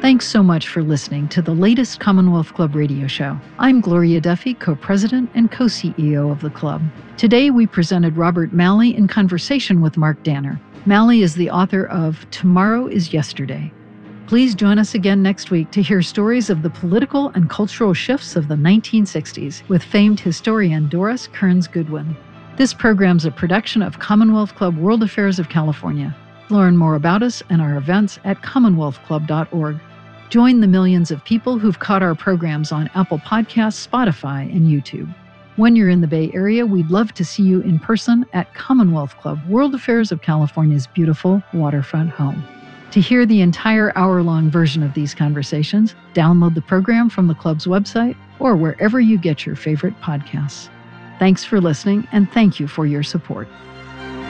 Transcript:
Thanks so much for listening to the latest Commonwealth Club radio show. I'm Gloria Duffy, co-president and co-CEO of the club. Today, we presented Robert Malley in conversation with Mark Danner. Malley is the author of Tomorrow is Yesterday. Please join us again next week to hear stories of the political and cultural shifts of the 1960s with famed historian Doris Kearns Goodwin. This program's a production of Commonwealth Club World Affairs of California. Learn more about us and our events at commonwealthclub.org. Join the millions of people who've caught our programs on Apple Podcasts, Spotify, and YouTube. When you're in the Bay Area, we'd love to see you in person at Commonwealth Club World Affairs of California's beautiful waterfront home. To hear the entire hour-long version of these conversations, download the program from the club's website or wherever you get your favorite podcasts. Thanks for listening, and thank you for your support.